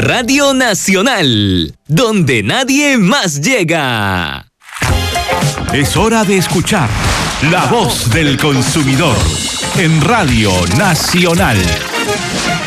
Radio Nacional, donde nadie más llega. Es hora de escuchar la voz del consumidor en Radio Nacional.